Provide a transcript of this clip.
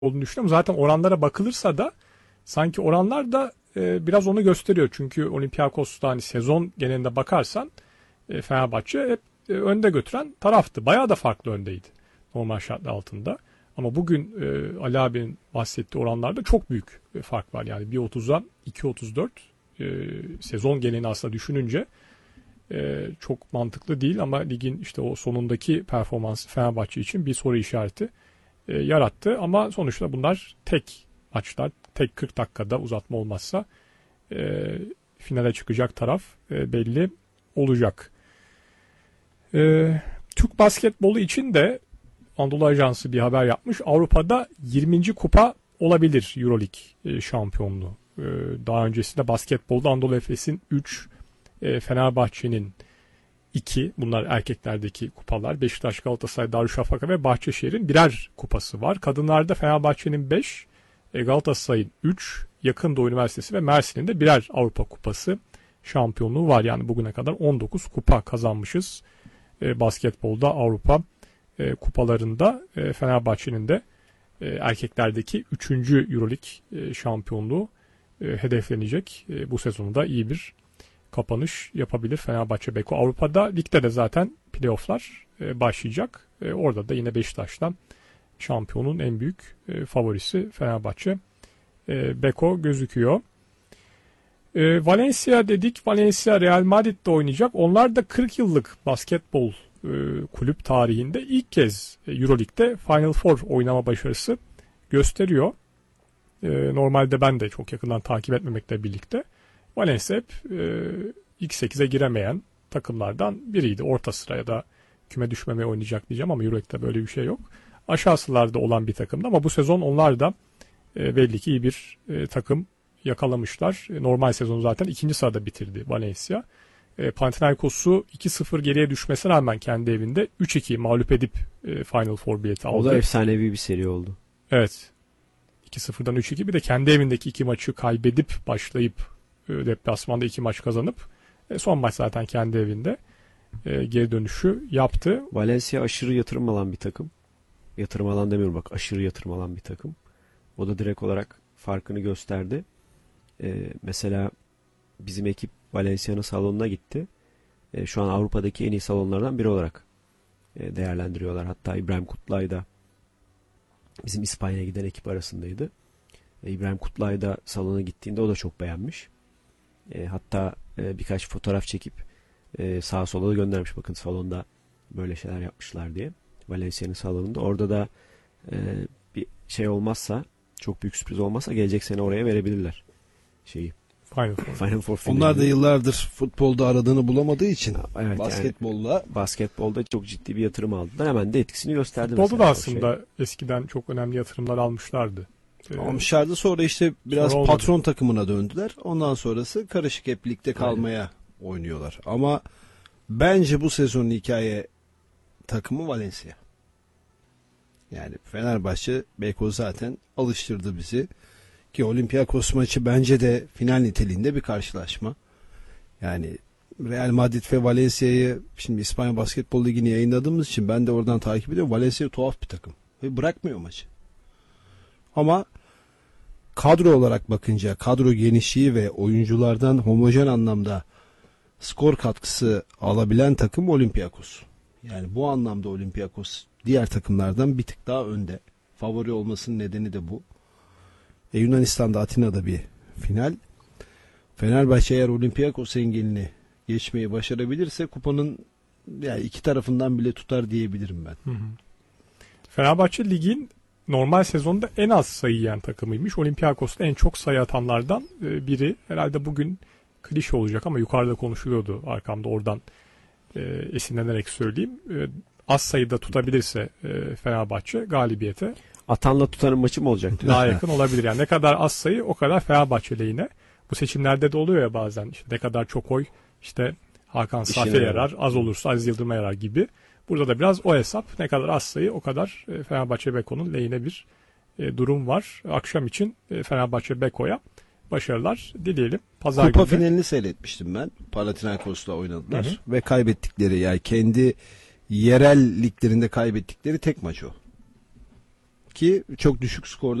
olduğunu düşünüyorum. Zaten oranlara bakılırsa da sanki oranlar da biraz onu gösteriyor. Çünkü Olympiakos'ta hani sezon genelinde bakarsan Fenerbahçe hep önde götüren taraftı. Bayağı da farklı öndeydi normal şartlar altında. Ama bugün Ali abinin bahsettiği oranlarda çok büyük fark var. Yani 1.30'a 2.34 sezon genelini aslında düşününce çok mantıklı değil ama ligin işte o sonundaki performansı Fenerbahçe için bir soru işareti yarattı. Ama sonuçta bunlar tek maçlar, tek 40 dakikada uzatma olmazsa finale çıkacak taraf belli olacak. Türk basketbolu için de Anadolu Ajansı bir haber yapmış. Avrupa'da 20. kupa olabilir EuroLeague şampiyonluğu. Daha öncesinde basketbolda Anadolu Efes'in 3, Fenerbahçe'nin 2, bunlar erkeklerdeki kupalar. Beşiktaş, Galatasaray, Darüşşafaka ve Bahçeşehir'in birer kupası var. Kadınlarda Fenerbahçe'nin 5, Galatasaray'ın 3, Yakın Doğu Üniversitesi ve Mersin'in de birer Avrupa kupası şampiyonluğu var. Yani bugüne kadar 19 kupa kazanmışız basketbolda Avrupa kupalarında. Fenerbahçe'nin de erkeklerdeki 3. EuroLeague şampiyonluğu hedeflenecek. Bu sezonda iyi bir kapanış yapabilir Fenerbahçe Beko. Avrupa'da ligde de zaten playofflar başlayacak. Orada da yine Beşiktaş'tan şampiyonun en büyük favorisi Fenerbahçe Beko gözüküyor. Valencia dedik. Valencia Real Madrid'de oynayacak. Onlar da 40 yıllık basketbol kulüp tarihinde ilk kez EuroLeague'de Final Four oynama başarısı gösteriyor. Normalde ben de çok yakından takip etmemekle birlikte Valencia hep ilk 8'e giremeyen takımlardan biriydi. Orta sıra ya da küme düşmemeye oynayacak diyeceğim ama EuroLeague'de böyle bir şey yok. Aşağı sıralarda olan bir takımdı ama bu sezon onlar da belli ki iyi bir takım yakalamışlar. Normal sezonu zaten 2. sırada bitirdi Valencia. Panathinaikos'u 2-0 geriye düşmesine rağmen kendi evinde 3-2 mağlup edip Final Four bileti aldı. O da efsanevi bir seri oldu. Evet. 2-0'dan 3-2 bir de kendi evindeki 2 maçı kaybedip başlayıp deplasmanda 2 maç kazanıp son maç zaten kendi evinde geri dönüşü yaptı. Valencia aşırı yatırım alan bir takım. Yatırım alan demiyorum bak, aşırı yatırım alan bir takım. O da direkt olarak farkını gösterdi. Mesela bizim ekip Valencia'nın salonuna gitti. Şu an Avrupa'daki en iyi salonlardan biri olarak değerlendiriyorlar. Hatta İbrahim Kutlay da bizim İspanya'ya giden ekip arasındaydı. İbrahim Kutlay da salona gittiğinde o da çok beğenmiş. Hatta birkaç fotoğraf çekip sağa sola da göndermiş. Bakın salonda böyle şeyler yapmışlar diye. Valencia'nın salonunda. Orada da bir şey olmazsa, çok büyük sürpriz olmazsa gelecek sene oraya verebilirler şeyi. Final Four. Onlar da yıllardır futbolda aradığını bulamadığı için evet, basketbolda çok ciddi bir yatırım aldılar. Hemen de etkisini gösterdi. Futbolda da aslında eskiden çok önemli yatırımlar almışlardı. Almışlardı, sonra işte biraz sonra patron takımına döndüler. Ondan sonrası karışık hep ligde kalmaya oynuyorlar. Ama bence bu sezonun hikaye takımı Valencia. Yani Fenerbahçe Beko zaten alıştırdı bizi. Ki Olympiakos maçı bence de final niteliğinde bir karşılaşma. Yani Real Madrid ve Valencia'yı, şimdi İspanya Basketbol Ligi'ni yayınladığımız için ben de oradan takip ediyorum. Valencia tuhaf bir takım. Ve bırakmıyor maçı. Ama kadro olarak bakınca, kadro genişliği ve oyunculardan homojen anlamda skor katkısı alabilen takım Olympiakos. Yani bu anlamda Olympiakos diğer takımlardan bir tık daha önde. Favori olmasının nedeni de bu. Yunanistan'da, Atina'da bir final. Fenerbahçe eğer Olympiakos engelini geçmeyi başarabilirse kupanın yani iki tarafından bile tutar diyebilirim ben. Fenerbahçe ligin normal sezonda en az sayı yiyen takımıymış. Olympiakos'ta en çok sayı atanlardan biri. Herhalde bugün klişe olacak ama yukarıda konuşuluyordu arkamda, oradan esinlenerek söyleyeyim. Az sayıda tutabilirse Fenerbahçe galibiyete atanla tutanın maçı mı olacak? Daha yakın olabilir. Yani ne kadar az sayı o kadar Fenerbahçe lehine. Bu seçimlerde de oluyor ya bazen. İşte ne kadar çok oy işte Hakan Safi'ye yarar, az olursa Aziz Yıldırım'a yarar gibi. Burada da biraz o hesap. Ne kadar az sayı o kadar Fenerbahçe Beko'nun lehine bir durum var. Akşam için Fenerbahçe Beko'ya başarılar dileyelim. Pazar Kupa finalini seyretmiştim ben. Panathinaikos'la oynadılar. Ve kaybettikleri, yani kendi yerel liglerinde kaybettikleri tek maç o. ki çok düşük skorda